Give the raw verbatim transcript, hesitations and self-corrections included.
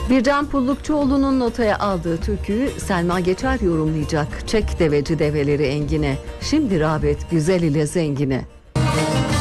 Bircan Pullukçuoğlu'nun notaya aldığı türküyü Selma Geçer yorumlayacak. Çek deveci develeri engine, şimdi rağbet güzel ile zengine.